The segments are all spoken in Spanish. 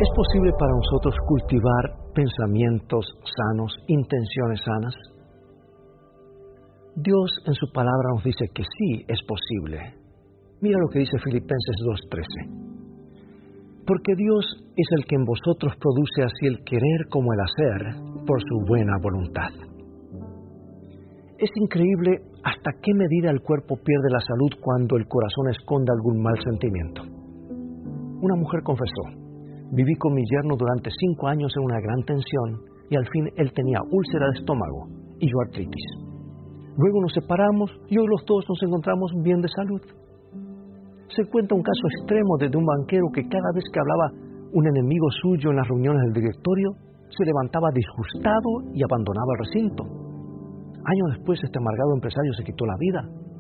¿Es posible para nosotros cultivar pensamientos sanos, intenciones sanas? Dios en su palabra nos dice que sí es posible. Mira lo que dice Filipenses 2:13. Porque Dios es el que en vosotros produce así el querer como el hacer por su buena voluntad. Es increíble hasta qué medida el cuerpo pierde la salud cuando el corazón esconde algún mal sentimiento. Una mujer confesó: viví con mi yerno durante 5 años en una gran tensión y al fin él tenía úlcera de estómago y yo artritis. Luego nos separamos y hoy los dos nos encontramos bien de salud. Se cuenta un caso extremo de un banquero que cada vez que hablaba un enemigo suyo en las reuniones del directorio, se levantaba disgustado y abandonaba el recinto. Años después, este amargado empresario se quitó la vida.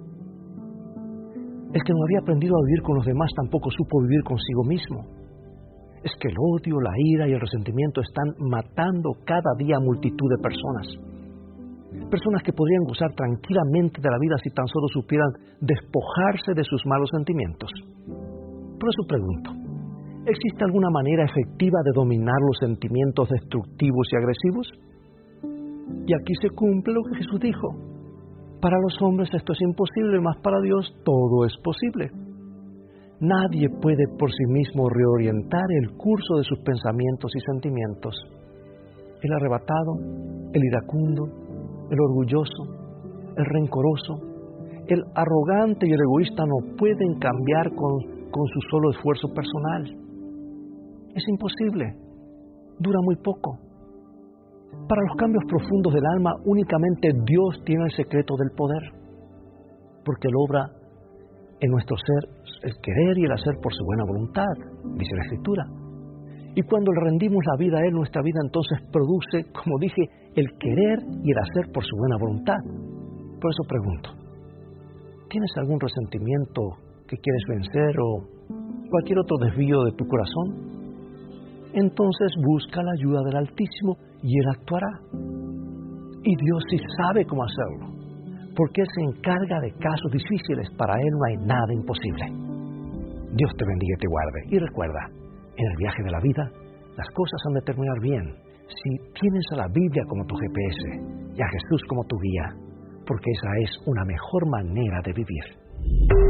El que no había aprendido a vivir con los demás tampoco supo vivir consigo mismo. Es que el odio, la ira y el resentimiento están matando cada día a multitud de personas. Personas que podrían gozar tranquilamente de la vida si tan solo supieran despojarse de sus malos sentimientos. Por eso pregunto, ¿existe alguna manera efectiva de dominar los sentimientos destructivos y agresivos? Y aquí se cumple lo que Jesús dijo: para los hombres esto es imposible, mas para Dios todo es posible. Nadie puede por sí mismo reorientar el curso de sus pensamientos y sentimientos. El arrebatado, el iracundo, el orgulloso, el rencoroso, el arrogante y el egoísta no pueden cambiar con su solo esfuerzo personal. Es imposible, dura muy poco. Para los cambios profundos del alma, únicamente Dios tiene el secreto del poder, porque Él obra en nuestro ser el querer y el hacer por su buena voluntad, dice la Escritura. Y cuando le rendimos la vida a Él, nuestra vida entonces produce, como dije, el querer y el hacer por su buena voluntad. Por eso pregunto, ¿tienes algún resentimiento que quieres vencer o cualquier otro desvío de tu corazón? Entonces busca la ayuda del Altísimo y Él actuará. Y Dios sí sabe cómo hacerlo, porque Él se encarga de casos difíciles. Para Él no hay nada imposible. Dios te bendiga y te guarde. Y recuerda, en el viaje de la vida, las cosas han de terminar bien si tienes a la Biblia como tu GPS y a Jesús como tu guía, porque esa es una mejor manera de vivir.